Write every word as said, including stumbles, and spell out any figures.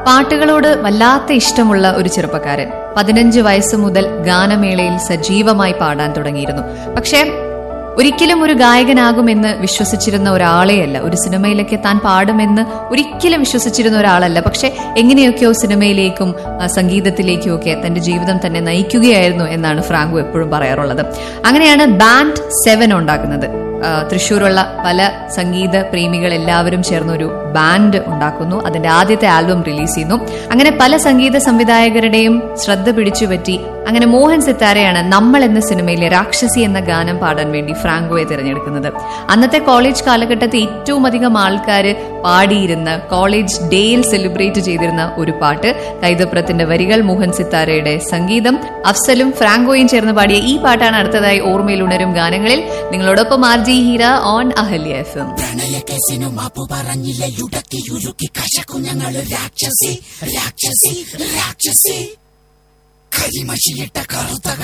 പാട്ടുകളോട് വല്ലാത്ത ഇഷ്ടമുള്ള ഒരു ചെറുപ്പക്കാരൻ പതിനഞ്ച് വയസ്സ് മുതൽ ഗാനമേളയിൽ സജീവമായി പാടാൻ തുടങ്ങിയിരുന്നു. പക്ഷേ ഒരിക്കലും ഒരു ഗായകനാകുമെന്ന് വിശ്വസിച്ചിരുന്ന ഒരാളെയല്ല, ഒരു സിനിമയിലൊക്കെ താൻ പാടുമെന്ന് ഒരിക്കലും വിശ്വസിച്ചിരുന്ന ഒരാളല്ല. പക്ഷെ എങ്ങനെയൊക്കെയോ സിനിമയിലേക്കും സംഗീതത്തിലേക്കും ഒക്കെ തന്റെ ജീവിതം തന്നെ നയിക്കുകയായിരുന്നു എന്നാണ് ഫ്രാങ്കോ എപ്പോഴും പറയാറുള്ളത്. അങ്ങനെയാണ് ബാൻഡ് സെവൻ ഉണ്ടാക്കുന്നത്. തൃശ്ശൂരുള്ള പല സംഗീത പ്രേമികൾ എല്ലാവരും ചേർന്നൊരു ബാൻഡ് ഉണ്ടാക്കുന്നു. അതിന്റെ ആദ്യത്തെ ആൽബം റിലീസ് ചെയ്യുന്നു. അങ്ങനെ പല സംഗീത സംവിധായകരുടെയും ശ്രദ്ധ പിടിച്ചുപറ്റി അങ്ങനെ മോഹൻ സിത്താരയാണ് നമ്മൾ എന്ന സിനിമയിലെ രാക്ഷസി എന്ന ഗാനം പാടാൻ വേണ്ടി ഫ്രാങ്കോയെ തിരഞ്ഞെടുക്കുന്നത്. അന്നത്തെ കോളേജ് കാലഘട്ടത്തിൽ ഏറ്റവും അധികം ആൾക്കാർ പാടിയിരുന്ന, കോളേജ് ഡേയിൽ സെലിബ്രേറ്റ് ചെയ്തിരുന്ന ഒരു പാട്ട്. കൈതപ്രത്തിന്റെ വരികൾ, മോഹൻ സിത്താരയുടെ സംഗീതം, അഫ്സലും ഫ്രാങ്കോയും ചേർന്ന് പാടിയ ഈ പാട്ടാണ് അടുത്തതായി ഓർമ്മയിൽ ഉണരും ഗാനങ്ങളിൽ. നിങ്ങളോടൊപ്പം R G Heera on Ahalya F M. കരിമഷിയിട്ട കറുത്ത